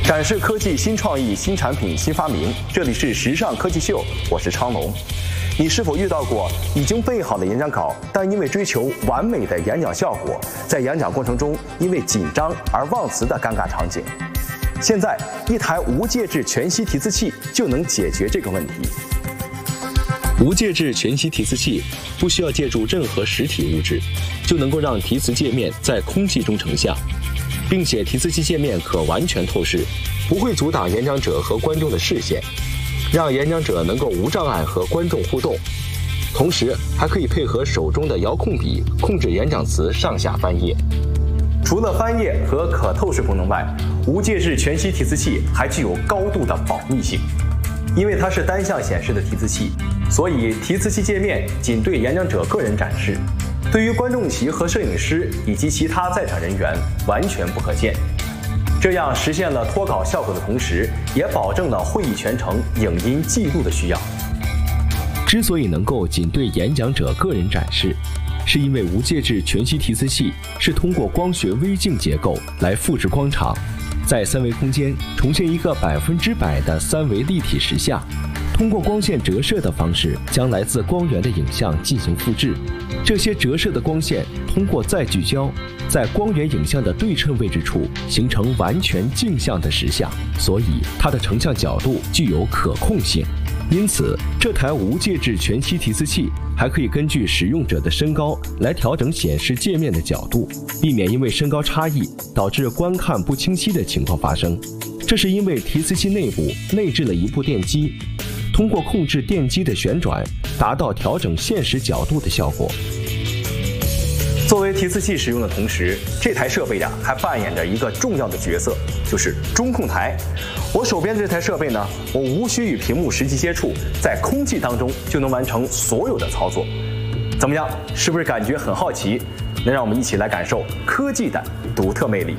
展示科技新创意、新产品、新发明。这里是时尚科技秀，我是昌龙。你是否遇到过已经备好的演讲稿，但因为追求完美的演讲效果，在演讲过程中因为紧张而忘词的尴尬场景？现在，一台无介质全息提词器就能解决这个问题。无介质全息提词器不需要借助任何实体物质，就能够让提词界面在空气中成像。并且提词器界面可完全透视，不会阻挡演讲者和观众的视线，让演讲者能够无障碍和观众互动。同时还可以配合手中的遥控笔控制演讲词上下翻页。除了翻页和可透视功能外，无介质全息提词器还具有高度的保密性。因为它是单向显示的提词器，所以提词器界面仅对演讲者个人展示，对于观众席和摄影师以及其他在场人员完全不可见。这样实现了脱稿效果的同时，也保证了会议全程影音记录的需要。之所以能够仅对演讲者个人展示，是因为无介质全息提词器是通过光学微镜结构来复制光场，在三维空间重现一个100%的三维立体实像，通过光线折射的方式将来自光源的影像进行复制。这些折射的光线通过再聚焦，在光源影像的对称位置处形成完全镜像的实像，所以它的成像角度具有可控性。因此，这台无介质全息提词器还可以根据使用者的身高来调整显示界面的角度，避免因为身高差异导致观看不清晰的情况发生。这是因为提词器内部内置了一部电机，通过控制电机的旋转，达到调整现实角度的效果。作为提词器使用的同时，这台设备还扮演着一个重要的角色，就是中控台。我手边的这台设备呢，我无需与屏幕实际接触，在空气当中就能完成所有的操作。怎么样，是不是感觉很好奇？那让我们一起来感受科技的独特魅力。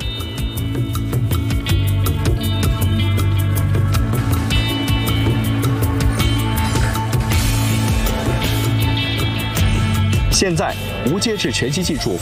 现在，无介质全息技术